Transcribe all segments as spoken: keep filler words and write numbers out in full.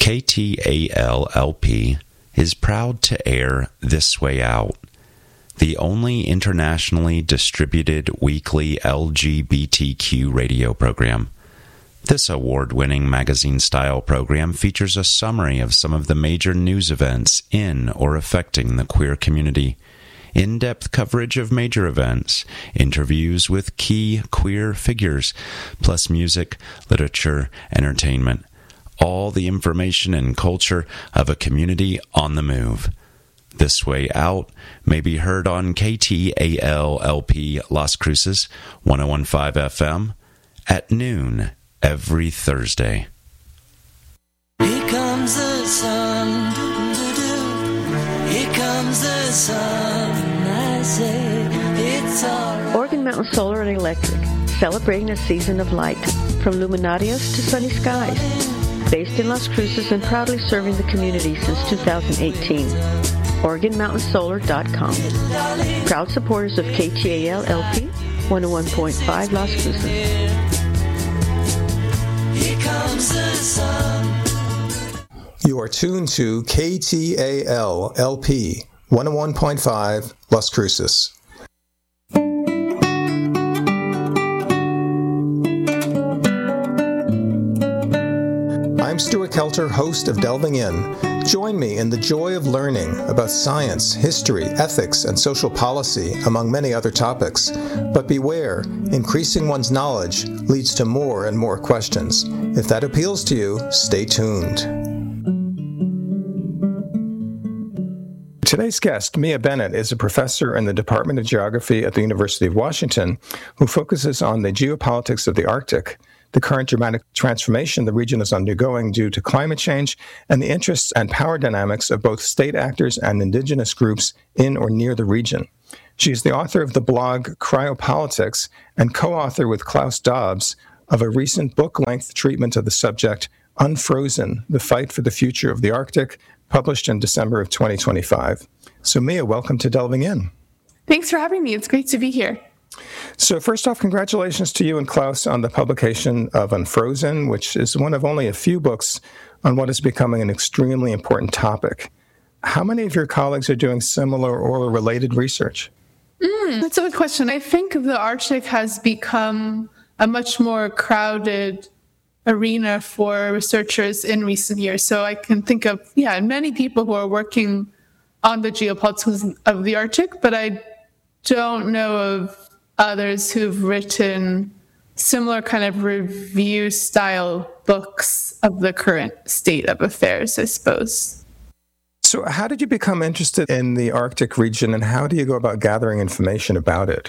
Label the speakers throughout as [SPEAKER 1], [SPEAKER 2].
[SPEAKER 1] K T A L L P is proud to air This Way Out, the only internationally distributed weekly L G B T Q radio program. This award-winning magazine-style program features a summary of some of the major news events in or affecting the queer community, in-depth coverage of major events, interviews with key queer figures, plus music, literature, entertainment, all the information and culture of a community on the move. This Way Out may be heard on K T A L L P Las Cruces, one oh one point five F M, at noon every Thursday.
[SPEAKER 2] Here comes the sun, doo-doo-doo. Here comes the sun, I say it's all right.
[SPEAKER 3] Organ Mountain Solar and Electric, celebrating a season of light, from Luminarios to sunny skies. Based in Las Cruces and proudly serving the community since two thousand eighteen. Organ Mountain Solar dot com. Proud supporters of K T A L L P, one oh one point five Las Cruces.
[SPEAKER 2] Here comes the sun.
[SPEAKER 4] You are tuned to K T A L L P, one oh one point five Las Cruces. I'm Stuart Kelter, host of Delving In. Join me in the joy of learning about science, history, ethics, and social policy, among many other topics. But beware, increasing one's knowledge leads to more and more questions. If that appeals to you, stay tuned. Today's guest, Mia Bennett, is a professor in the Department of Geography at the University of Washington who focuses on the geopolitics of the Arctic, the current dramatic transformation the region is undergoing due to climate change, and the interests and power dynamics of both state actors and indigenous groups in or near the region. She is the author of the blog Cryopolitics and co-author with Klaus Dobbs of a recent book-length treatment of the subject, Unfrozen, The Fight for the Future of the Arctic, published in December of twenty twenty-five. So Mia, welcome to Delving In.
[SPEAKER 5] Thanks for having me. It's great to be here.
[SPEAKER 4] So first off, congratulations to you and Klaus on the publication of Unfrozen, which is one of only a few books on what is becoming an extremely important topic. How many of your colleagues are doing similar or related research?
[SPEAKER 5] Mm, that's a good question. I think the Arctic has become a much more crowded arena for researchers in recent years. So I can think of, yeah, many people who are working on the geopolitics of the Arctic, but I don't know of others who've written similar kind of review-style books of the current state of affairs, I suppose.
[SPEAKER 4] So how did you become interested in the Arctic region, and how do you go about gathering information about it?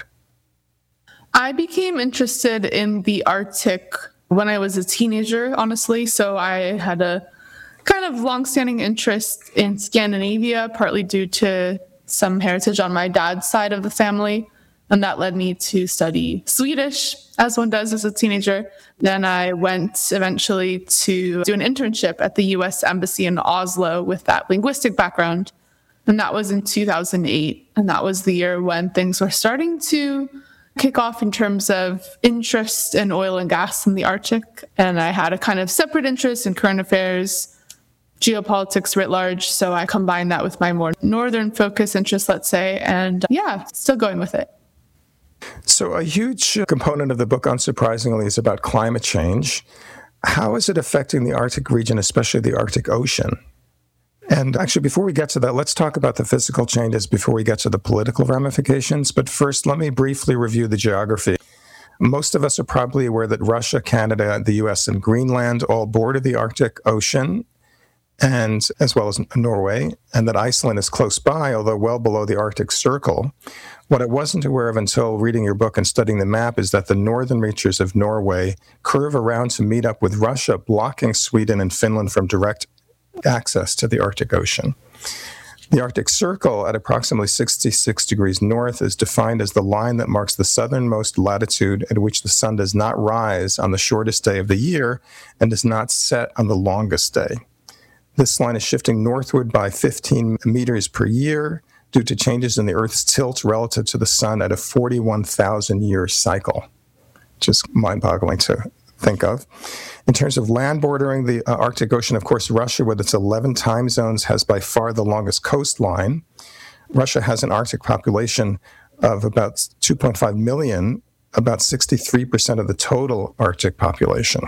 [SPEAKER 5] I became interested in the Arctic when I was a teenager, honestly. So I had a kind of long-standing interest in Scandinavia, partly due to some heritage on my dad's side of the family. And that led me to study Swedish, as one does as a teenager. Then I went eventually to do an internship at the U S Embassy in Oslo with that linguistic background. And that was in two thousand eight. And that was the year when things were starting to kick off in terms of interest in oil and gas in the Arctic. And I had a kind of separate interest in current affairs, geopolitics writ large. So I combined that with my more northern focus interest, let's say. And yeah, still going with it.
[SPEAKER 4] So a huge component of the book, unsurprisingly, is about climate change. How is it affecting the Arctic region, especially the Arctic Ocean? And actually, before we get to that, let's talk about the physical changes before we get to the political ramifications. But first, let me briefly review the geography. Most of us are probably aware that Russia, Canada, the U S, and Greenland all border the Arctic Ocean, and as well as Norway, and that Iceland is close by, although well below the Arctic Circle. What I wasn't aware of until reading your book and studying the map is that the northern reaches of Norway curve around to meet up with Russia, blocking Sweden and Finland from direct access to the Arctic Ocean. The Arctic Circle, at approximately sixty-six degrees north, is defined as the line that marks the southernmost latitude at which the sun does not rise on the shortest day of the year and does not set on the longest day. This line is shifting northward by fifteen meters per year due to changes in the Earth's tilt relative to the sun at a forty-one thousand year cycle. Just mind-boggling to think of. In terms of land bordering the uh, Arctic Ocean, of course, Russia, with its eleven time zones, has by far the longest coastline. Russia has an Arctic population of about two point five million, about sixty-three percent of the total Arctic population.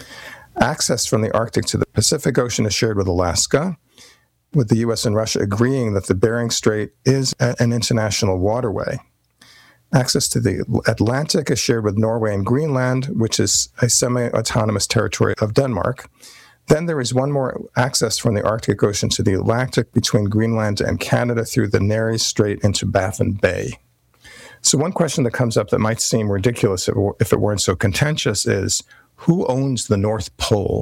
[SPEAKER 4] Access from the Arctic to the Pacific Ocean is shared with Alaska, with the U S and Russia agreeing that the Bering Strait is a, an international waterway. Access to the Atlantic is shared with Norway and Greenland, which is a semi-autonomous territory of Denmark. Then there is one more access from the Arctic Ocean to the Atlantic between Greenland and Canada through the Nares Strait into Baffin Bay. So one question that comes up that might seem ridiculous if it weren't so contentious is, who owns the North Pole?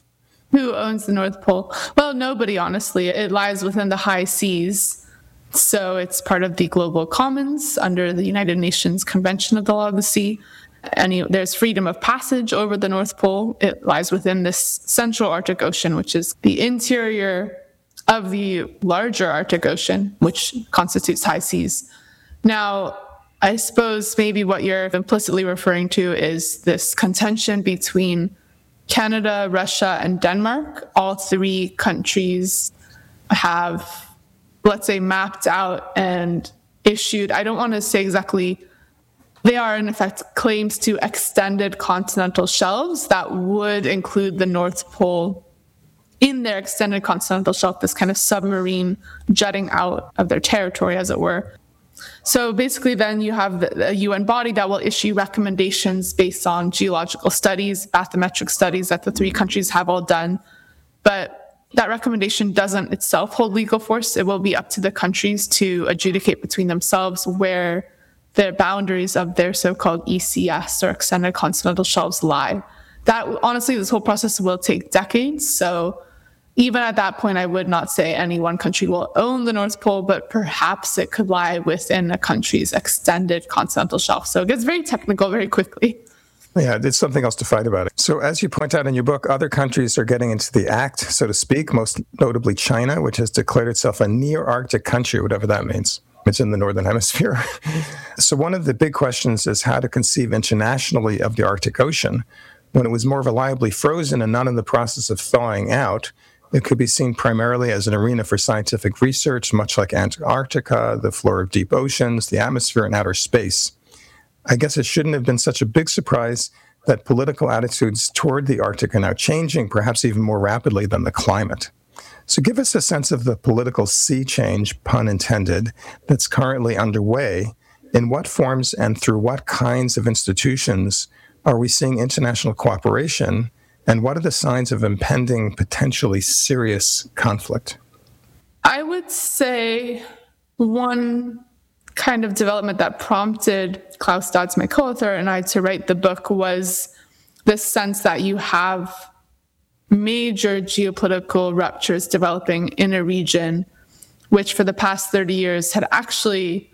[SPEAKER 5] Who owns the North Pole? Well, nobody, honestly. It lies within the high seas. So it's part of the global commons under the United Nations Convention of the Law of the Sea. And there's freedom of passage over the North Pole. It lies within this central Arctic Ocean, which is the interior of the larger Arctic Ocean, which constitutes high seas. Now, I suppose maybe what you're implicitly referring to is this contention between Canada, Russia, and Denmark. All three countries have, let's say, mapped out and issued, I don't want to say exactly, they are in effect claims to extended continental shelves that would include the North Pole in their extended continental shelf, this kind of submarine jutting out of their territory, as it were. So basically then you have the U N body that will issue recommendations based on geological studies, bathymetric studies that the three countries have all done. But that recommendation doesn't itself hold legal force. It will be up to the countries to adjudicate between themselves where the boundaries of their so-called E C S, or extended continental shelves, lie. That, honestly, this whole process will take decades. So even at that point, I would not say any one country will own the North Pole, but perhaps it could lie within a country's extended continental shelf. So it gets very technical very quickly.
[SPEAKER 4] Yeah, it's something else to fight about it. So as you point out in your book, other countries are getting into the act, so to speak, most notably China, which has declared itself a near-Arctic country, whatever that means. It's in the Northern Hemisphere. So one of the big questions is how to conceive internationally of the Arctic Ocean. When it was more reliably frozen and not in the process of thawing out, it could be seen primarily as an arena for scientific research, much like Antarctica, the floor of deep oceans, the atmosphere, and outer space. I guess it shouldn't have been such a big surprise that political attitudes toward the Arctic are now changing, perhaps even more rapidly than the climate. So give us a sense of the political sea change, pun intended, that's currently underway. In what forms and through what kinds of institutions are we seeing international cooperation? And what are the signs of impending, potentially serious conflict?
[SPEAKER 5] I would say one kind of development that prompted Klaus Dodds, my co-author, and I to write the book was this sense that you have major geopolitical ruptures developing in a region which for the past thirty years had actually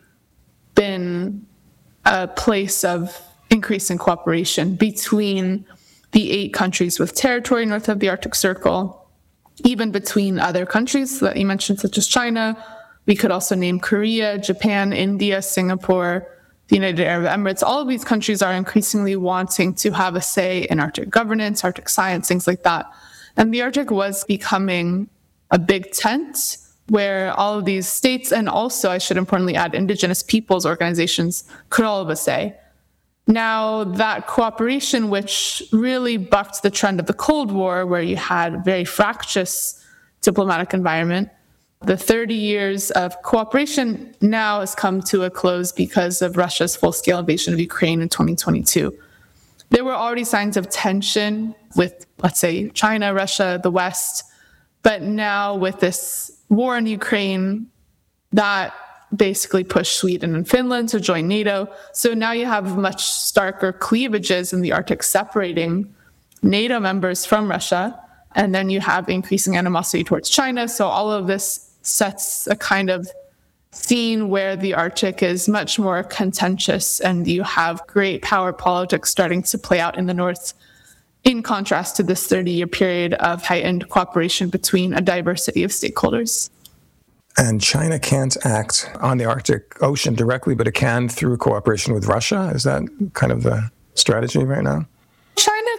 [SPEAKER 5] been a place of increasing cooperation between the eight countries with territory north of the Arctic Circle, even between other countries that you mentioned, such as China. We could also name Korea, Japan, India, Singapore, the United Arab Emirates. All of these countries are increasingly wanting to have a say in Arctic governance, Arctic science, things like that. And the Arctic was becoming a big tent where all of these states, and also, I should importantly add, indigenous peoples organizations, could all have a say. Now, that cooperation, which really bucked the trend of the Cold War, where you had a very fractious diplomatic environment, the thirty years of cooperation now has come to a close because of Russia's full-scale invasion of Ukraine in twenty twenty-two. There were already signs of tension with, let's say, China, Russia, the West, but now with this war in Ukraine, that basically pushed Sweden and Finland to join NATO. So now you have much starker cleavages in the Arctic separating NATO members from Russia, and then you have increasing animosity towards China. So all of this sets a kind of scene where the Arctic is much more contentious, and you have great power politics starting to play out in the North, in contrast to this thirty-year period of heightened cooperation between a diversity of stakeholders.
[SPEAKER 4] And China can't act on the Arctic Ocean directly, but it can through cooperation with Russia? Is that kind of the strategy right now?
[SPEAKER 5] China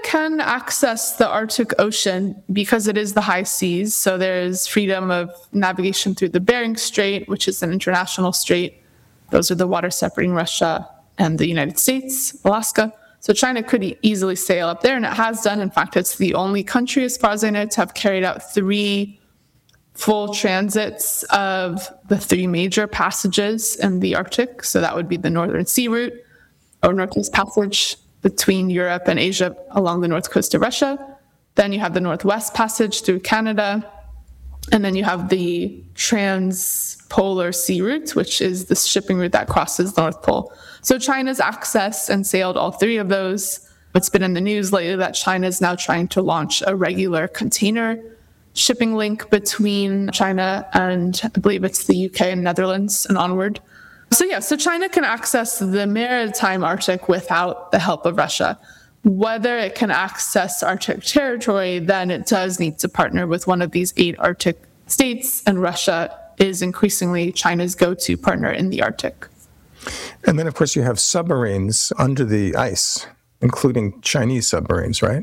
[SPEAKER 5] can access the Arctic Ocean because it is the high seas. So there's freedom of navigation through the Bering Strait, which is an international strait. Those are the waters separating Russia and the United States, Alaska. So China could e- easily sail up there, and it has done. In fact, it's the only country, as far as I know, to have carried out three full transits of the three major passages in the Arctic. So that would be the Northern Sea Route, or Northeast Passage between Europe and Asia along the north coast of Russia. Then you have the Northwest Passage through Canada. And then you have the Transpolar Sea Route, which is the shipping route that crosses the North Pole. So China's accessed and sailed all three of those. It's been in the news lately that China is now trying to launch a regular container shipping link between China and I believe it's the U K and Netherlands and onward. So yeah, so China can access the maritime Arctic without the help of Russia. Whether it can access Arctic territory, then it does need to partner with one of these eight Arctic states, and Russia is increasingly China's go-to partner in the Arctic.
[SPEAKER 4] And then, of course, you have submarines under the ice, including Chinese submarines, right?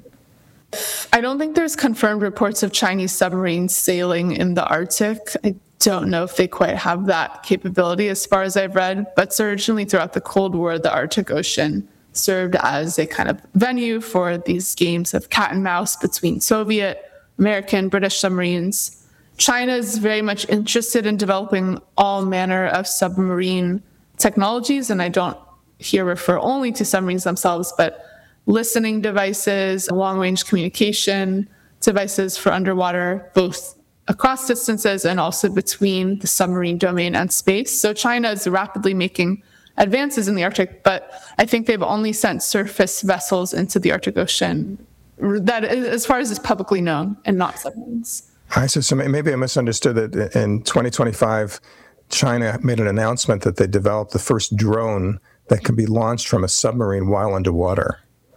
[SPEAKER 5] I don't think there's confirmed reports of Chinese submarines sailing in the Arctic. I don't know if they quite have that capability as far as I've read, but certainly throughout the Cold War, the Arctic Ocean served as a kind of venue for these games of cat and mouse between Soviet, American, British submarines. China is very much interested in developing all manner of submarine technologies, and I don't here refer only to submarines themselves, but listening devices, long-range communication devices for underwater, both across distances and also between the submarine domain and space. So China is rapidly making advances in the Arctic, but I think they've only sent surface vessels into the Arctic Ocean, that as far as is publicly known, and not submarines.
[SPEAKER 4] I see. So maybe I misunderstood that in twenty twenty-five, China made an announcement that they developed the first drone that can be launched from a submarine while underwater.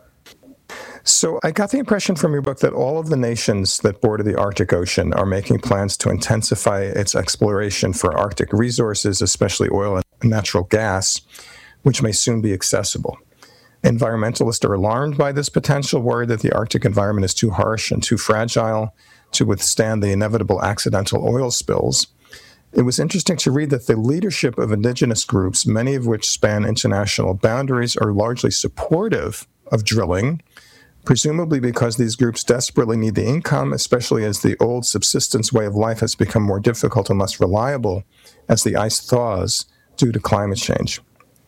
[SPEAKER 4] So I got the impression from your book that all of the nations that border the Arctic Ocean are making plans to intensify its exploration for Arctic resources, especially oil and natural gas, which may soon be accessible. Environmentalists are alarmed by this potential, worried that the Arctic environment is too harsh and too fragile to withstand the inevitable accidental oil spills. It was interesting to read that the leadership of indigenous groups, many of which span international boundaries, are largely supportive of drilling, presumably because these groups desperately need the income, especially as the old subsistence way of life has become more difficult and less reliable as the ice thaws due to climate change.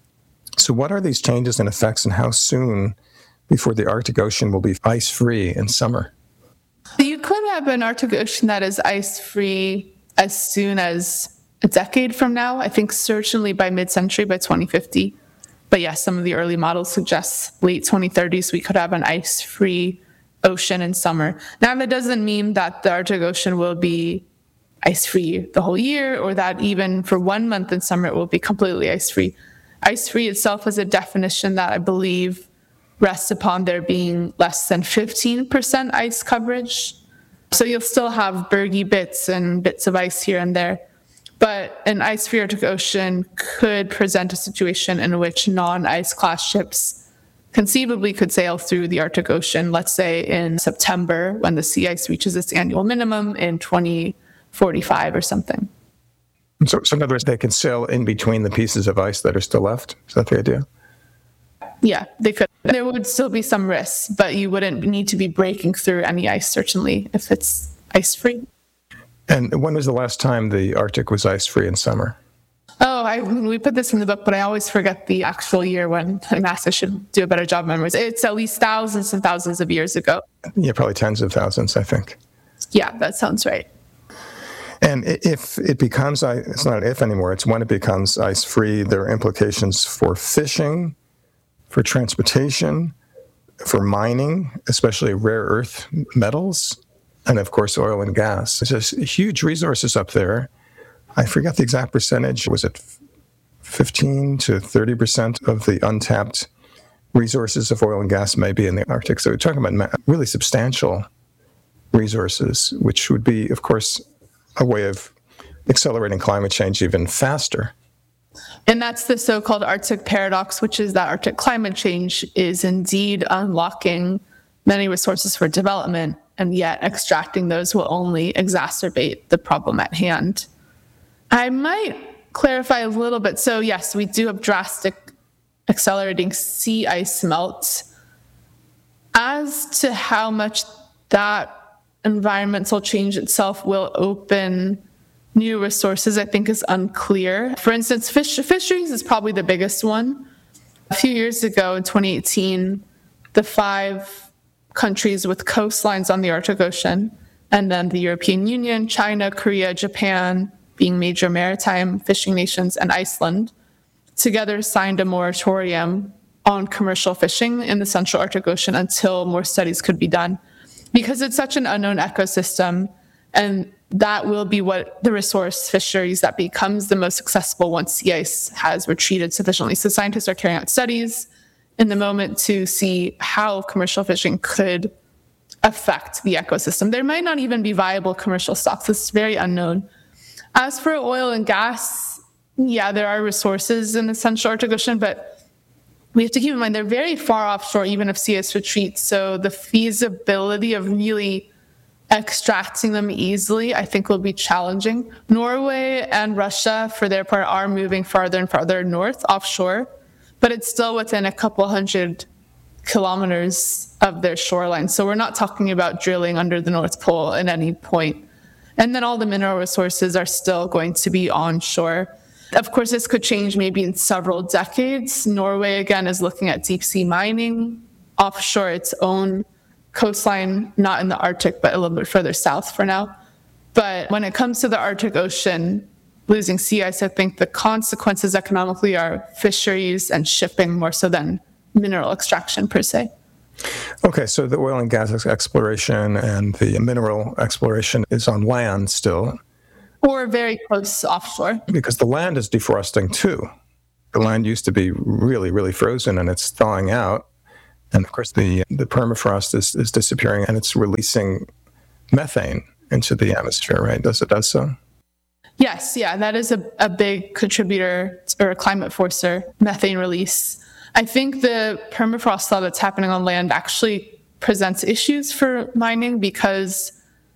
[SPEAKER 4] So what are these changes and effects, and how soon before the Arctic Ocean will be ice-free in summer?
[SPEAKER 5] You could have an Arctic Ocean that is ice-free as soon as a decade from now. I think certainly by mid-century, by twenty fifty. But yes, some of the early models suggest late twenty thirties we could have an ice-free ocean in summer. Now, that doesn't mean that the Arctic Ocean will be ice-free the whole year, or that even for one month in summer it will be completely ice-free. Ice-free itself is a definition that I believe rests upon there being less than fifteen percent ice coverage. So you'll still have bergy bits and bits of ice here and there. But an ice-free Arctic Ocean could present a situation in which non-ice class ships conceivably could sail through the Arctic Ocean, let's say in September, when the sea ice reaches its annual minimum in twenty forty-five or something.
[SPEAKER 4] So, so in other words, they can sail in between the pieces of ice that are still left? Is that the idea?
[SPEAKER 5] Yeah, they could. There would still be some risks, but you wouldn't need to be breaking through any ice, certainly, if it's ice-free.
[SPEAKER 4] And when was the last time the Arctic was ice-free in summer?
[SPEAKER 5] Oh, I, we put this in the book, but I always forget the actual year when NASA should do a better job memorizing. It's at least thousands and thousands of years ago.
[SPEAKER 4] Yeah, probably tens of thousands, I think.
[SPEAKER 5] Yeah, that sounds right.
[SPEAKER 4] And if it becomes, it's not if anymore, it's when it becomes ice-free, there are implications for fishing, for transportation, for mining, especially rare earth metals, and of course, oil and gas. It's just huge resources up there. I forgot the exact percentage. Was it fifteen to thirty percent of the untapped resources of oil and gas may be in the Arctic? So we're talking about really substantial resources, which would be, of course, a way of accelerating climate change even faster.
[SPEAKER 5] And that's the so-called Arctic paradox, which is that Arctic climate change is indeed unlocking many resources for development, and yet extracting those will only exacerbate the problem at hand. I might clarify a little bit. So yes, we do have drastic accelerating sea ice melt. As to how much that environmental change itself will open new resources, I think is unclear. For instance, fish, fisheries is probably the biggest one. A few years ago in twenty eighteen, the five countries with coastlines on the Arctic Ocean, and then the European Union, China, Korea, Japan, being major maritime fishing nations, and Iceland, together signed a moratorium on commercial fishing in the Central Arctic Ocean until more studies could be done. Because it's such an unknown ecosystem, and that will be what the resource fisheries that becomes the most accessible once sea ice has retreated sufficiently. So scientists are carrying out studies in the moment to see how commercial fishing could affect the ecosystem. There might not even be viable commercial stocks. It's very unknown. As for oil and gas, yeah, there are resources in the Central Arctic Ocean, but we have to keep in mind they're very far offshore, even if sea ice retreats. So the feasibility of really extracting them easily, I think, will be challenging. Norway and Russia, for their part, are moving farther and farther north offshore, but it's still within a couple hundred kilometers of their shoreline. So we're not talking about drilling under the North Pole at any point. And then all the mineral resources are still going to be onshore. Of course, this could change maybe in several decades. Norway, again, is looking at deep sea mining offshore its own coastline, not in the Arctic, but a little bit further south for now. But when it comes to the Arctic Ocean, losing sea ice, I think the consequences economically are fisheries and shipping more so than mineral extraction per se.
[SPEAKER 4] Okay, so the oil and gas exploration and the mineral exploration is on land still.
[SPEAKER 5] Or very close offshore.
[SPEAKER 4] Because the land is defrosting too. The land used to be really, really frozen, and it's thawing out. And of course, the the permafrost is, is disappearing, and it's releasing methane into the atmosphere, right? Does it does so?
[SPEAKER 5] Yes, yeah, that is a, a big contributor or a climate forcer, methane release. I think the permafrost thaw that's happening on land actually presents issues for mining because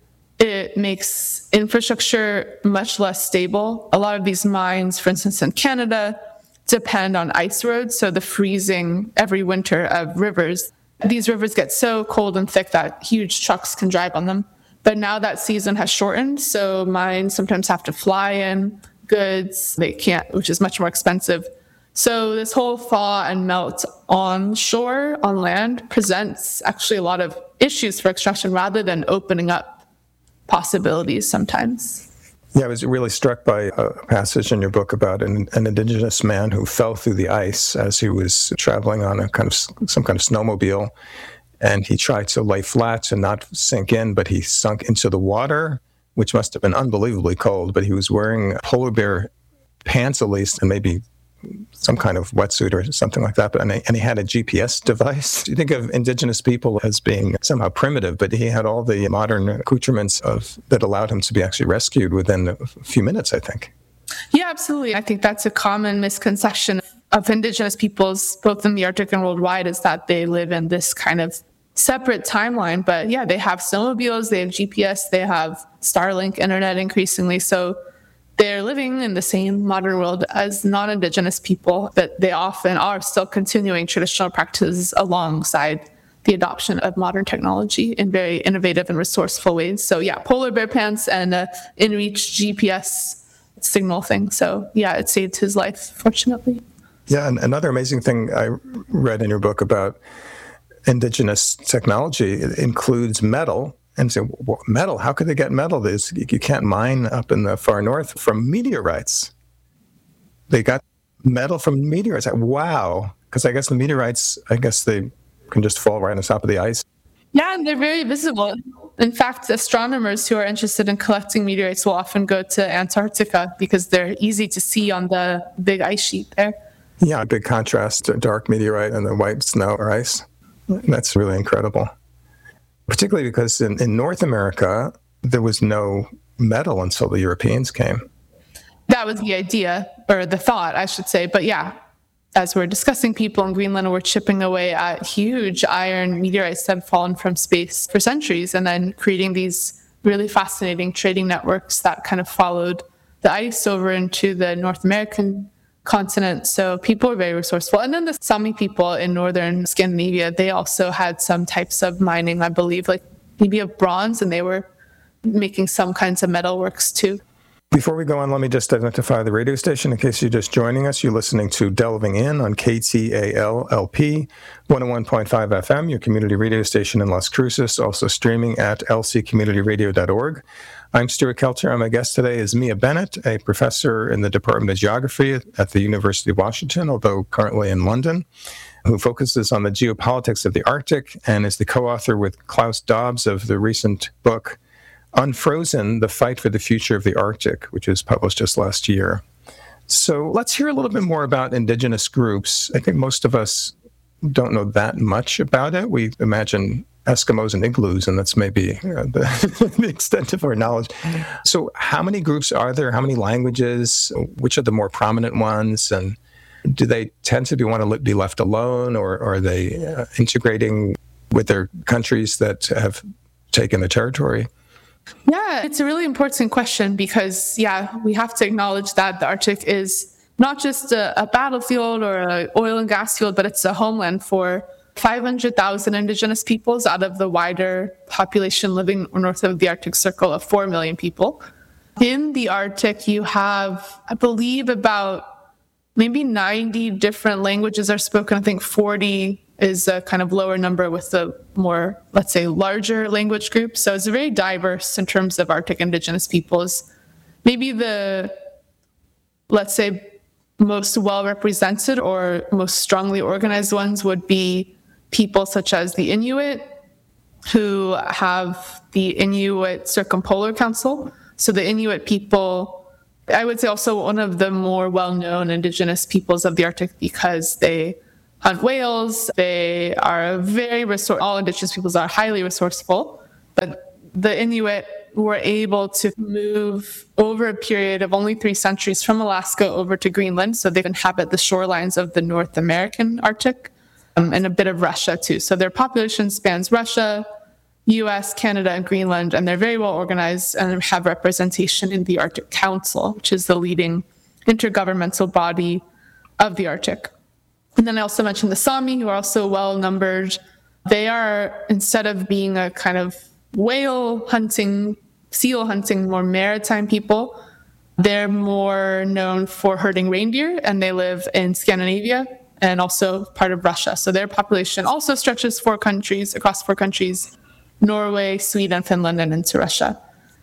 [SPEAKER 5] it makes infrastructure much less stable. A lot of these mines, for instance, in Canada, depend on ice roads, so the freezing every winter of rivers. These rivers get so cold and thick that huge trucks can drive on them. But now that season has shortened, so mines sometimes have to fly in goods. They can't, which is much more expensive. So this whole thaw and melt on shore, on land, presents actually a lot of issues for extraction rather than opening up possibilities sometimes.
[SPEAKER 4] Yeah, I was really struck by a passage in your book about an, an indigenous man who fell through the ice as he was traveling on a kind of some kind of snowmobile, and he tried to lay flat and not sink in, but he sunk into the water, which must have been unbelievably cold. But he was wearing polar bear pants at least, and maybe some kind of wetsuit or something like that. But and he, and he had a G P S device. You think of indigenous people as being somehow primitive, but he had all the modern accoutrements of that allowed him to be actually rescued within a few minutes, I think.
[SPEAKER 5] Yeah, absolutely. I think that's a common misconception of indigenous peoples, both in the Arctic and worldwide, is that they live in this kind of separate timeline. But yeah, they have snowmobiles, they have G P S, they have Starlink internet increasingly. So they're living in the same modern world as non-Indigenous people, but they often are still continuing traditional practices alongside the adoption of modern technology in very innovative and resourceful ways. So yeah, polar bear pants and uh, in-reach G P S signal thing. So yeah, it saved his life, fortunately.
[SPEAKER 4] Yeah, and another amazing thing I read in your book about Indigenous technology, it includes metal. And say, well, metal, how could they get metal? There's, you can't mine up in the far north from meteorites. They got metal from meteorites. Wow. Because I guess the meteorites, I guess they can just fall right on top of the ice.
[SPEAKER 5] Yeah, and they're very visible. In fact, astronomers who are interested in collecting meteorites will often go to Antarctica because they're easy to see on the big ice sheet there.
[SPEAKER 4] Yeah, big contrast to dark meteorite and the white snow or ice. That's really incredible. Particularly because in, in North America, there was no metal until the Europeans came.
[SPEAKER 5] That was the idea, or the thought, I should say. But yeah, as we're discussing, people in Greenland were chipping away at huge iron meteorites that had fallen from space for centuries, and then creating these really fascinating trading networks that kind of followed the ice over into the North American continent. So people were very resourceful. And then the Sami people in northern Scandinavia, they also had some types of mining, I believe, like maybe of bronze, and they were making some kinds of metalworks too.
[SPEAKER 4] Before we go on, let me just identify the radio station in case you're just joining us. You're listening to Delving In on K T A L L P one oh one point five F M, your community radio station in Las Cruces, also streaming at l c community radio dot org. I'm Stuart Kelter, and my guest today is Mia Bennett, a professor in the Department of Geography at the University of Washington, although currently in London, who focuses on the geopolitics of the Arctic and is the co-author with Klaus Dobbs of the recent book, Unfrozen, The Fight for the Future of the Arctic, which was published just last year. So let's hear a little bit more about indigenous groups. I think most of us don't know that much about it. We imagine Eskimos and igloos, and that's maybe you know, the, the extent of our knowledge. So how many groups are there? How many languages? Which are the more prominent ones? And do they tend to be want to be left alone, or, or are they uh, integrating with their countries that have taken the territory?
[SPEAKER 5] Yeah, it's a really important question because, yeah, we have to acknowledge that the Arctic is not just a, a battlefield or an oil and gas field, but it's a homeland for five hundred thousand indigenous peoples out of the wider population living north of the Arctic Circle of four million people. In the Arctic, you have, I believe, about maybe ninety different languages are spoken. I think forty is a kind of lower number with the more, let's say, larger language group. So it's very diverse in terms of Arctic indigenous peoples. Maybe the, let's say, most well-represented or most strongly organized ones would be people such as the Inuit, who have the Inuit Circumpolar Council. So the Inuit people, I would say also one of the more well-known indigenous peoples of the Arctic because they hunt whales. They are very resourceful. All indigenous peoples are highly resourceful, but the Inuit were able to move over a period of only three centuries from Alaska over to Greenland. So they inhabit the shorelines of the North American Arctic um, and a bit of Russia too. So their population spans Russia, U S, Canada, and Greenland, and they're very well organized and have representation in the Arctic Council, which is the leading intergovernmental body of the Arctic. And then I also mentioned the Sami, who are also well-numbered. They are, instead of being a kind of whale hunting, seal hunting, more maritime people, they're more known for herding reindeer, and they live in Scandinavia and also part of Russia. So their population also stretches four countries, across four countries, Norway, Sweden, Finland, and into Russia.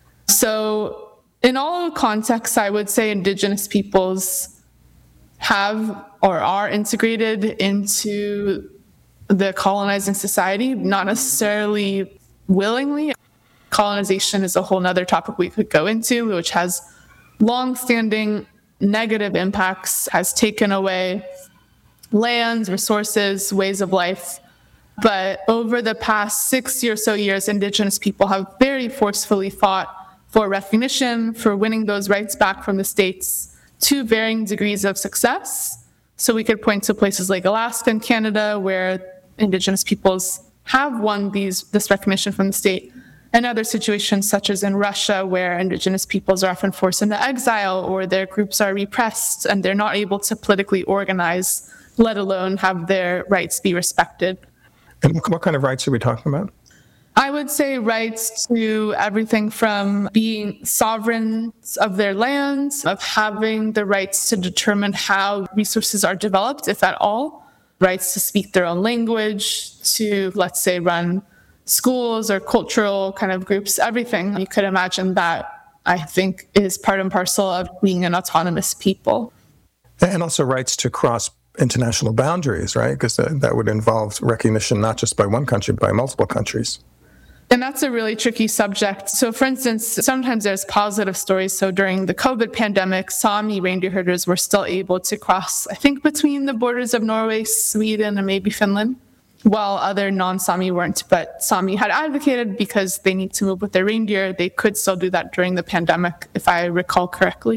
[SPEAKER 5] So in all contexts, I would say indigenous peoples have or are integrated into the colonizing society, not necessarily willingly. Colonization is a whole nother topic we could go into, which has long-standing negative impacts, has taken away lands, resources, ways of life. But over the past sixty or so years, indigenous people have very forcefully fought for recognition, for winning those rights back from the states, to varying degrees of success. So we could point to places like Alaska and Canada, where indigenous peoples have won these this recognition from the state, and other situations such as in Russia, where indigenous peoples are often forced into exile or their groups are repressed and they're not able to politically organize, let alone have their rights be respected.
[SPEAKER 4] And what kind of rights are we talking about?
[SPEAKER 5] I would say rights to everything from being sovereigns of their lands, of having the rights to determine how resources are developed, if at all, rights to speak their own language, to, let's say, run schools or cultural kind of groups, everything you could imagine that I think is part and parcel of being an autonomous people.
[SPEAKER 4] And also rights to cross international boundaries, right? Because that, that would involve recognition not just by one country, but by multiple countries.
[SPEAKER 5] And that's a really tricky subject. So for instance, sometimes there's positive stories. So during the COVID pandemic, Sami reindeer herders were still able to cross, I think, between the borders of Norway, Sweden, and maybe Finland, while other non-Sami weren't. But Sami had advocated because they need to move with their reindeer. They could still do that during the pandemic, if I recall correctly.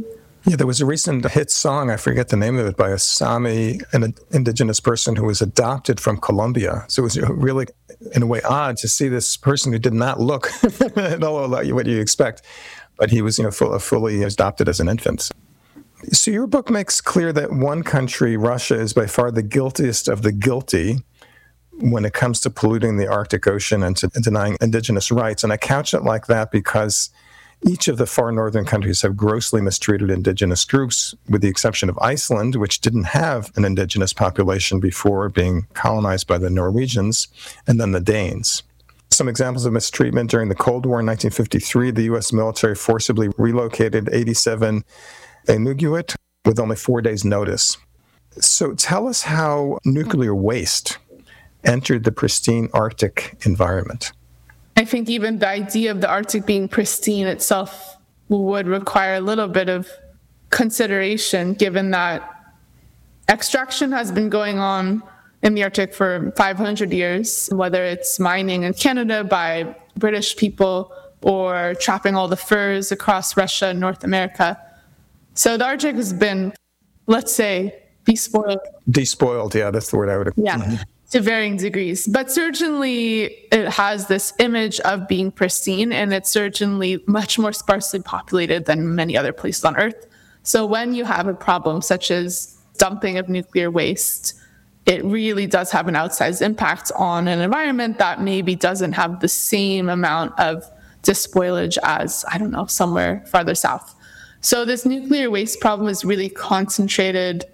[SPEAKER 4] Yeah, there was a recent hit song, I forget the name of it, by a Sami, an indigenous person who was adopted from Colombia. So it was really, in a way, odd to see this person who did not look at all like what you expect, but he was, you know, full, fully adopted as an infant. So your book makes clear that one country, Russia, is by far the guiltiest of the guilty when it comes to polluting the Arctic Ocean and to denying indigenous rights. And I couch it like that because each of the far northern countries have grossly mistreated indigenous groups, with the exception of Iceland, which didn't have an indigenous population before being colonized by the Norwegians, and then the Danes. Some examples of mistreatment: during the Cold War in nineteen fifty-three, the U S military forcibly relocated eighty-seven Inuit with only four days' notice. So tell us how nuclear waste entered the pristine Arctic environment.
[SPEAKER 5] I think even the idea of the Arctic being pristine itself would require a little bit of consideration, given that extraction has been going on in the Arctic for five hundred years, whether it's mining in Canada by British people or trapping all the furs across Russia and North America. So the Arctic has been, let's say, despoiled.
[SPEAKER 4] Despoiled, yeah, that's the word I would have.
[SPEAKER 5] Yeah. Mm-hmm. To varying degrees. But certainly it has this image of being pristine, and it's certainly much more sparsely populated than many other places on Earth. So when you have a problem such as dumping of nuclear waste, it really does have an outsized impact on an environment that maybe doesn't have the same amount of despoilage as, I don't know, somewhere farther south. So this nuclear waste problem is really concentrated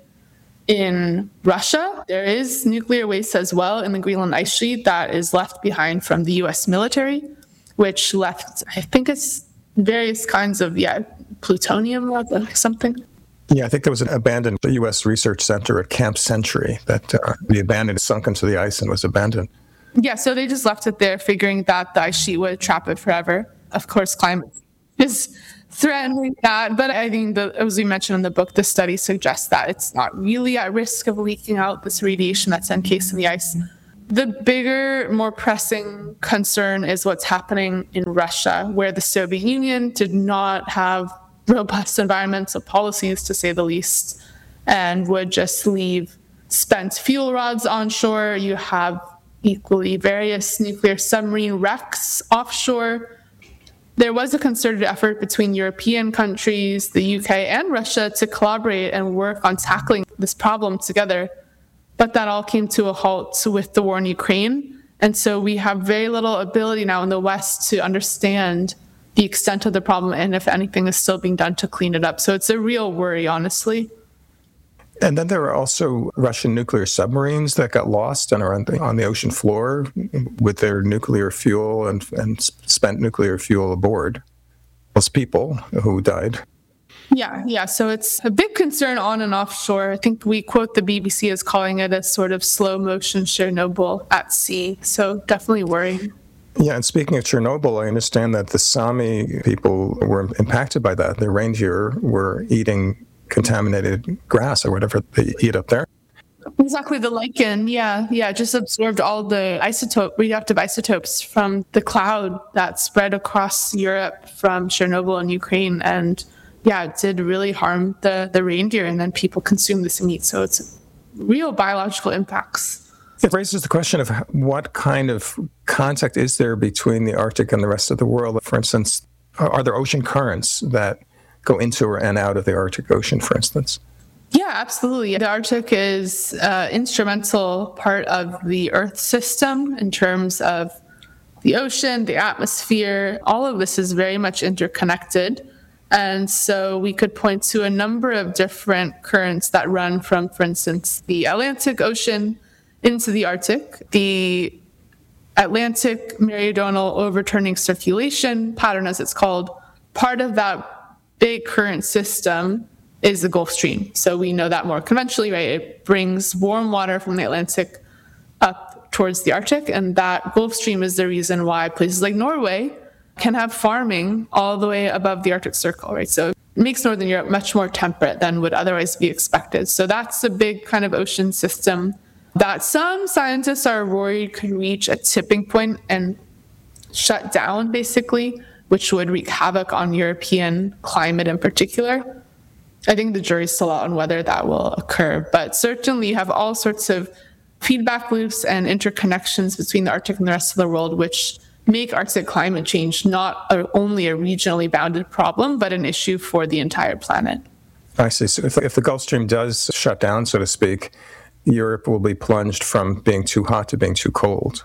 [SPEAKER 5] in Russia. There is nuclear waste as well in the Greenland ice sheet that is left behind from the U S military, which left, I think it's various kinds of, yeah, plutonium or something.
[SPEAKER 4] Yeah, I think there was an abandoned U S research center at Camp Century that uh, the abandoned sunk into the ice and was abandoned.
[SPEAKER 5] Yeah, so they just left it there, figuring that the ice sheet would trap it forever. Of course, climate is threatening that, but I think, the, as we mentioned in the book, the study suggests that it's not really at risk of leaking out this radiation that's encased in the ice. The bigger, more pressing concern is what's happening in Russia, where the Soviet Union did not have robust environmental policies, to say the least, and would just leave spent fuel rods onshore. You have equally various nuclear submarine wrecks offshore. There was a concerted effort between European countries, the U K, and Russia to collaborate and work on tackling this problem together. But that all came to a halt with the war in Ukraine. And so we have very little ability now in the West to understand the extent of the problem and if anything is still being done to clean it up. So it's a real worry, honestly.
[SPEAKER 4] And then there are also Russian nuclear submarines that got lost and are on the, on the ocean floor with their nuclear fuel and, and spent nuclear fuel aboard. Those people who died.
[SPEAKER 5] Yeah, yeah. So it's a big concern on and offshore. I think we quote the B B C as calling it a sort of slow motion Chernobyl at sea. So definitely worrying.
[SPEAKER 4] Yeah, and speaking of Chernobyl, I understand that the Sami people were impacted by that. The reindeer were eating contaminated grass or whatever they eat up there.
[SPEAKER 5] Exactly, the lichen, yeah, yeah, just absorbed all the isotope, radioactive isotopes from the cloud that spread across Europe from Chernobyl and Ukraine, and yeah, it did really harm the, the reindeer, and then people consume this meat, so it's real biological impacts.
[SPEAKER 4] It raises the question of what kind of contact is there between the Arctic and the rest of the world. For instance, are there ocean currents that go into and out of the Arctic Ocean, for instance?
[SPEAKER 5] Yeah, absolutely. The Arctic is an instrumental part of the Earth system in terms of the ocean, the atmosphere. All of this is very much interconnected. And so we could point to a number of different currents that run from, for instance, the Atlantic Ocean into the Arctic. The Atlantic meridional overturning circulation pattern, as it's called, part of that big current system is the Gulf Stream. So we know that more conventionally, right? It brings warm water from the Atlantic up towards the Arctic, and that Gulf Stream is the reason why places like Norway can have farming all the way above the Arctic Circle, right? So it makes Northern Europe much more temperate than would otherwise be expected. So that's a big kind of ocean system that some scientists are worried could reach a tipping point and shut down, basically, which would wreak havoc on European climate in particular. I think the jury's still out on whether that will occur. But certainly you have all sorts of feedback loops and interconnections between the Arctic and the rest of the world, which make Arctic climate change not a, only a regionally bounded problem, but an issue for the entire planet.
[SPEAKER 4] I see. So if, if the Gulf Stream does shut down, so to speak, Europe will be plunged from being too hot to being too cold.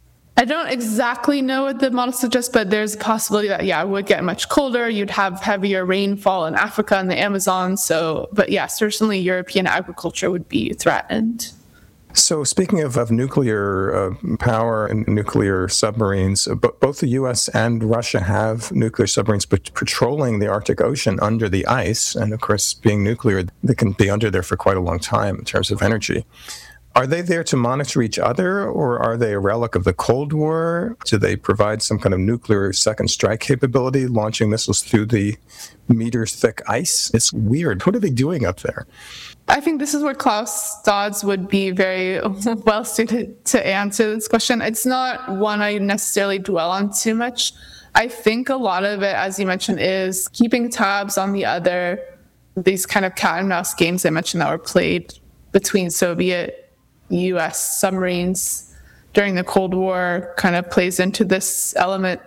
[SPEAKER 5] I don't exactly know what the model suggests, but there's a possibility that, yeah, it would get much colder. You'd have heavier rainfall in Africa and the Amazon. So, but yeah, certainly European agriculture would be threatened.
[SPEAKER 4] So speaking of, of nuclear uh, power and nuclear submarines, uh, b- both the U S and Russia have nuclear submarines pat- patrolling the Arctic Ocean under the ice. And of course, being nuclear, they can be under there for quite a long time in terms of energy. Are they there to monitor each other, or are they a relic of the Cold War? Do they provide some kind of nuclear second strike capability, launching missiles through the meters-thick ice? It's weird. What are they doing up there?
[SPEAKER 5] I think this is where Klaus Dodds would be very well suited to answer this question. It's not one I necessarily dwell on too much. I think a lot of it, as you mentioned, is keeping tabs on the other, these kind of cat and mouse games I mentioned that were played between Soviet U S submarines during the Cold War kind of plays into this element.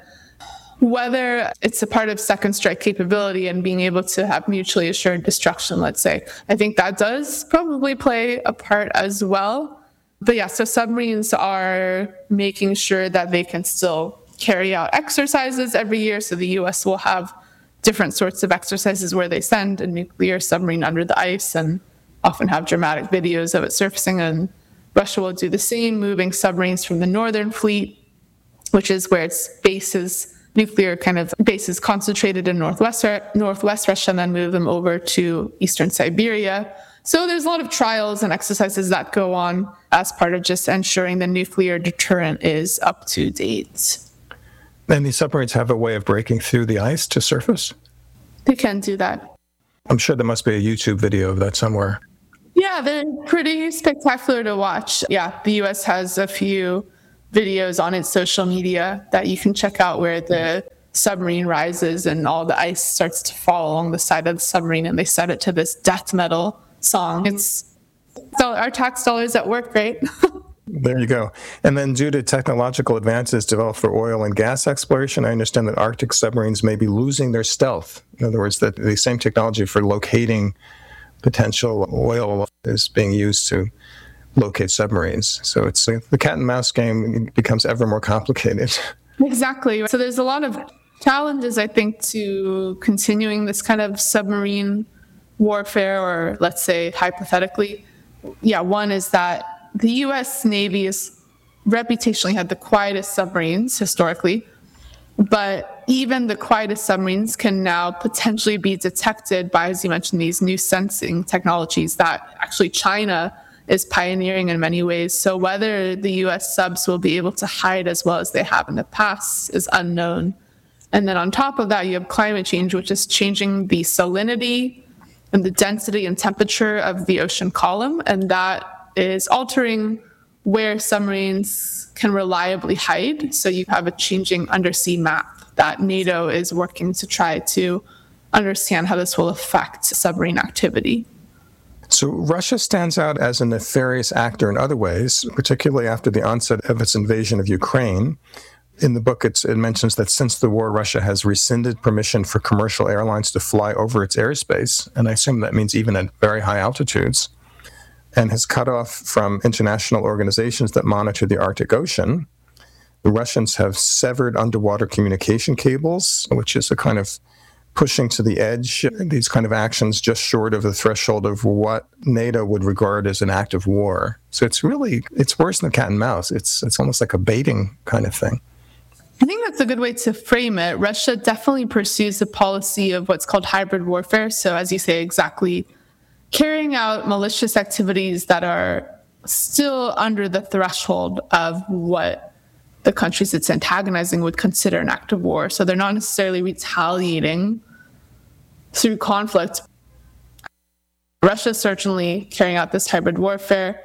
[SPEAKER 5] Whether it's a part of second strike capability and being able to have mutually assured destruction, let's say, I think that does probably play a part as well. But yeah, so submarines are making sure that they can still carry out exercises every year. So the U S will have different sorts of exercises where they send a nuclear submarine under the ice and often have dramatic videos of it surfacing, and Russia will do the same, moving submarines from the Northern Fleet, which is where its bases, nuclear kind of bases concentrated in northwest, northwest Russia, and then move them over to eastern Siberia. So there's a lot of trials and exercises that go on as part of just ensuring the nuclear deterrent is up to date.
[SPEAKER 4] And these submarines have a way of breaking through the ice to surface?
[SPEAKER 5] They can do that.
[SPEAKER 4] I'm sure there must be a YouTube video of that somewhere.
[SPEAKER 5] Yeah, they're pretty spectacular to watch. Yeah, the U S has a few videos on its social media that you can check out where the submarine rises and all the ice starts to fall along the side of the submarine, and they set it to this death metal song. It's so our tax dollars at work, right?
[SPEAKER 4] There you go. And then due to technological advances developed for oil and gas exploration, I understand that Arctic submarines may be losing their stealth. In other words, that the same technology for locating potential oil is being used to locate submarines. So it's the cat and mouse game becomes ever more complicated.
[SPEAKER 5] Exactly. So there's a lot of challenges, I think, to continuing this kind of submarine warfare, or let's say hypothetically. Yeah, one is that the U S Navy is reputationally had the quietest submarines historically, but even the quietest submarines can now potentially be detected by, as you mentioned, these new sensing technologies that actually China is pioneering in many ways. So whether the U S subs will be able to hide as well as they have in the past is unknown. And then on top of that, you have climate change, which is changing the salinity and the density and temperature of the ocean column, and that is altering where submarines can reliably hide. So you have a changing undersea map that NATO is working to try to understand how this will affect submarine activity.
[SPEAKER 4] So Russia stands out as a nefarious actor in other ways, particularly after the onset of its invasion of Ukraine. In the book, it's, it mentions that since the war, Russia has rescinded permission for commercial airlines to fly over its airspace, and I assume that means even at very high altitudes, and has cut off from international organizations that monitor the Arctic Ocean. The Russians have severed underwater communication cables, which is a kind of pushing to the edge, these kind of actions just short of the threshold of what NATO would regard as an act of war. So it's really, it's worse than cat and mouse. It's it's almost like a baiting kind of thing.
[SPEAKER 5] I think that's a good way to frame it. Russia definitely pursues a policy of what's called hybrid warfare. So as you say, exactly carrying out malicious activities that are still under the threshold of what the countries it's antagonizing would consider an act of war. So they're not necessarily retaliating through conflict. Russia's certainly carrying out this hybrid warfare.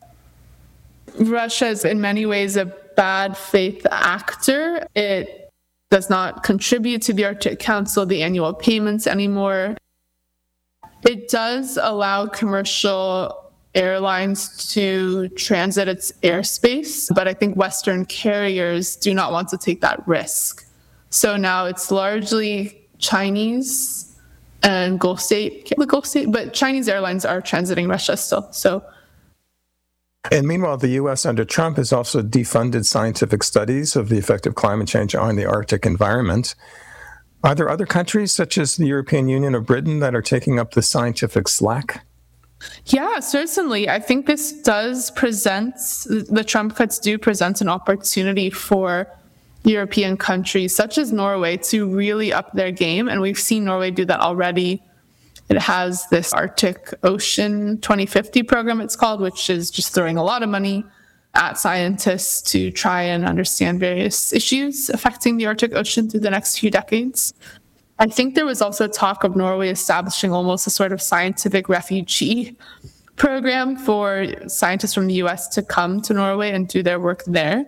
[SPEAKER 5] Russia is in many ways a bad faith actor. It does not contribute to the Arctic Council, the annual payments anymore. It does allow commercial airlines to transit its airspace, but I think Western carriers do not want to take that risk. So now it's largely Chinese and Gulf State, the Gulf State, but Chinese airlines are transiting Russia still. So,
[SPEAKER 4] and meanwhile, the U S under Trump has also defunded scientific studies of the effect of climate change on the Arctic environment. Are there other countries, such as the European Union or Britain, that are taking up the scientific slack?
[SPEAKER 5] Yeah, certainly. I think this does present, the Trump cuts do present an opportunity for European countries, such as Norway, to really up their game. And we've seen Norway do that already. It has this Arctic Ocean twenty fifty program, it's called, which is just throwing a lot of money at scientists to try and understand various issues affecting the Arctic Ocean through the next few decades. I think there was also talk of Norway establishing almost a sort of scientific refugee program for scientists from the U S to come to Norway and do their work there.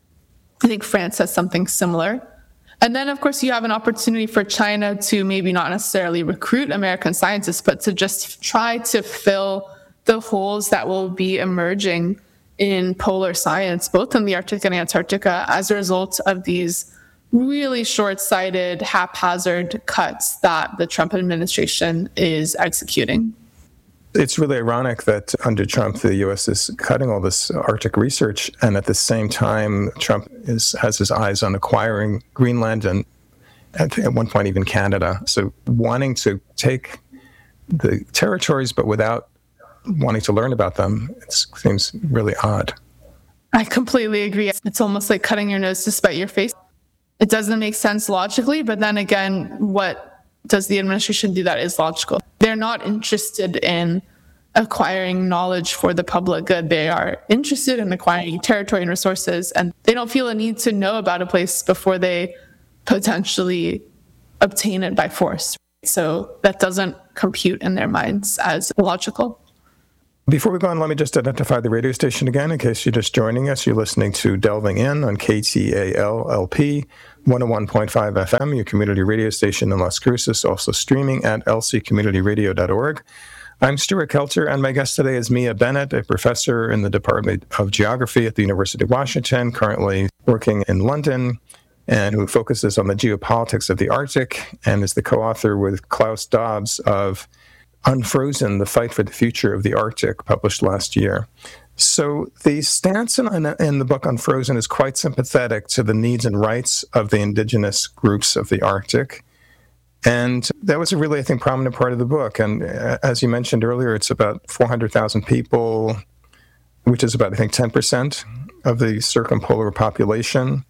[SPEAKER 5] I think France has something similar. And then, of course, you have an opportunity for China to maybe not necessarily recruit American scientists, but to just try to fill the holes that will be emerging in polar science, both in the Arctic and Antarctica, as a result of these really short-sighted, haphazard cuts that the Trump administration is executing.
[SPEAKER 4] It's really ironic that under Trump, the U S is cutting all this Arctic research, and at the same time, Trump is, has his eyes on acquiring Greenland and at, at one point even Canada. So wanting to take the territories, but without wanting to learn about them, it seems really odd.
[SPEAKER 5] I completely agree. It's almost like cutting your nose to spite your face. It doesn't make sense logically, but then again, what does the administration do that is logical? They're not interested in acquiring knowledge for the public good. They are interested in acquiring territory and resources, and they don't feel a need to know about a place before they potentially obtain it by force. So that doesn't compute in their minds as logical.
[SPEAKER 4] Before we go on, let me just identify the radio station again. In case you're just joining us, you're listening to Delving In on K T A L L P one oh one point five F M, your community radio station in Las Cruces, also streaming at l c community radio dot org. I'm Stuart Kelter, and my guest today is Mia Bennett, a professor in the Department of Geography at the University of Washington, currently working in London, and who focuses on the geopolitics of the Arctic, and is the co-author with Klaus Dobbs of Unfrozen, The Fight for the Future of the Arctic, published last year. So the stance in, in the book Unfrozen is quite sympathetic to the needs and rights of the indigenous groups of the Arctic. And that was a really, I think, prominent part of the book. And as you mentioned earlier, it's about four hundred thousand people, which is about, I think, ten percent of the circumpolar population.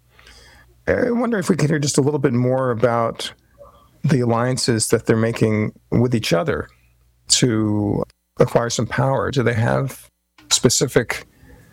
[SPEAKER 4] I wonder if we could hear just a little bit more about the alliances that they're making with each other to acquire some power. Do they have specific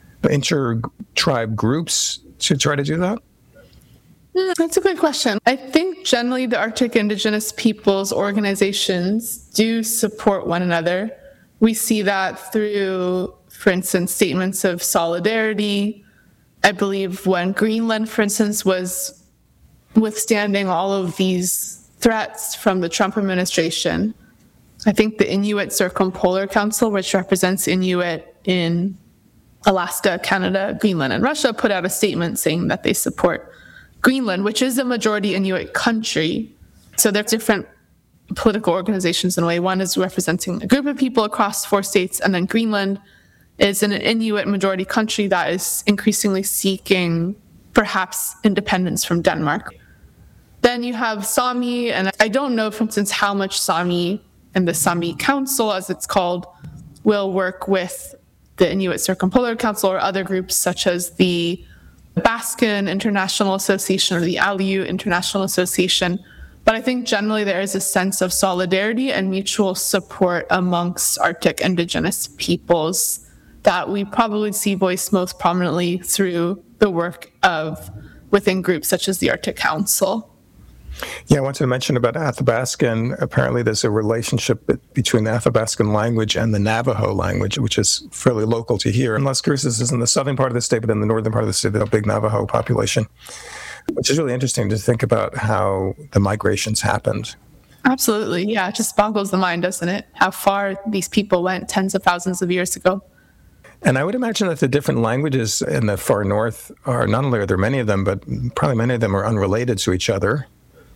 [SPEAKER 4] inter-tribe groups to try to do that?
[SPEAKER 5] That's a good question. I think generally the Arctic Indigenous Peoples organizations do support one another. We see that through, for instance, statements of solidarity. I believe when Greenland, for instance, was withstanding all of these threats from the Trump administration, I think the Inuit Circumpolar Council, which represents Inuit in Alaska, Canada, Greenland, and Russia, put out a statement saying that they support Greenland, which is a majority Inuit country. So there are different political organizations in a way. One is representing a group of people across four states, and then Greenland is an Inuit majority country that is increasingly seeking perhaps independence from Denmark. Then you have Sami, and I don't know, for instance, how much Sami and the Sami Council, as it's called, will work with the Inuit Circumpolar Council or other groups such as the Baskin International Association or the Aleut International Association. But I think generally there is a sense of solidarity and mutual support amongst Arctic Indigenous peoples that we probably see voiced most prominently through the work of within groups such as the Arctic Council.
[SPEAKER 4] Yeah, I wanted to mention about Athabascan. Apparently there's a relationship between the Athabascan language and the Navajo language, which is fairly local to here. And Las Cruces is in the southern part of the state, but in the northern part of the state, there's a big Navajo population, which is really interesting to think about how the migrations happened.
[SPEAKER 5] Absolutely. Yeah. It just boggles the mind, doesn't it? How far these people went tens of thousands of years ago.
[SPEAKER 4] And I would imagine that the different languages in the far north are, not only are there many of them, but probably many of them are unrelated to each other.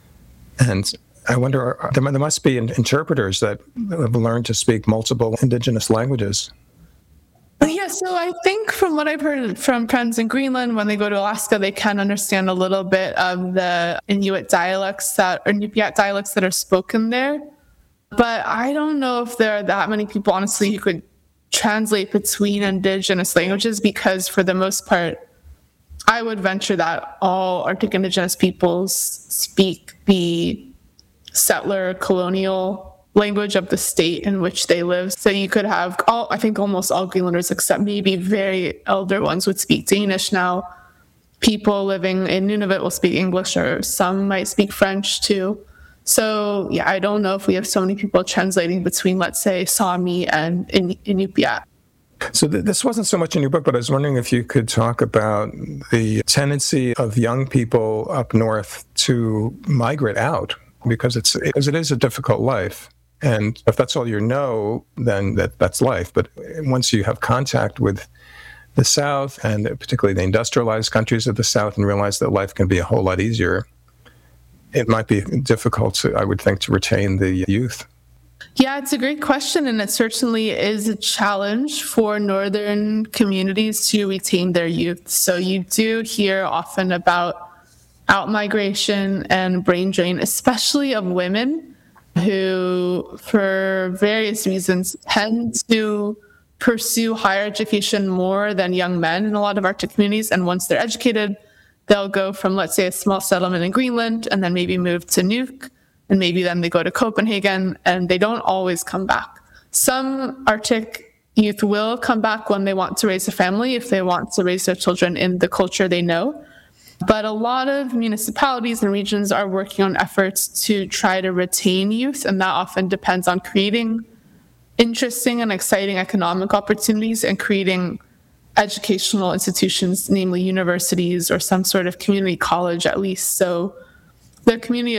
[SPEAKER 4] And I wonder, there must be interpreters that have learned to speak multiple indigenous languages.
[SPEAKER 5] Yeah, so I think from what I've heard from friends in Greenland, when they go to Alaska, they can understand a little bit of the Inuit dialects that, or Inupiat dialects that are spoken there. But I don't know if there are that many people, honestly, who could translate between indigenous languages, because for the most part, I would venture that all Arctic indigenous peoples speak the settler colonial language of the state in which they live. So you could have all, I think almost all Greenlanders, except maybe very elder ones, would speak Danish now. People living in Nunavut will speak English, or some might speak French too. So yeah, I don't know if we have so many people translating between, let's say, Sami and In- Inupiat.
[SPEAKER 4] So th- this wasn't so much in your book, but I was wondering if you could talk about the tendency of young people up north to migrate out, because it's because it is a difficult life. And if that's all you know, then that, that's life. But once you have contact with the South, and particularly the industrialized countries of the South, and realize that life can be a whole lot easier, it might be difficult, to, I would think, to retain the youth.
[SPEAKER 5] Yeah, it's a great question, and it certainly is a challenge for northern communities to retain their youth. So you do hear often about out-migration and brain drain, especially of women who, for various reasons, tend to pursue higher education more than young men in a lot of Arctic communities. And once they're educated, they'll go from, let's say, a small settlement in Greenland and then maybe move to Nuuk, and maybe then they go to Copenhagen, and they don't always come back. Some Arctic youth will come back when they want to raise a family, if they want to raise their children in the culture they know. But a lot of municipalities and regions are working on efforts to try to retain youth, and that often depends on creating interesting and exciting economic opportunities and creating educational institutions, namely universities or some sort of community college at least. So the community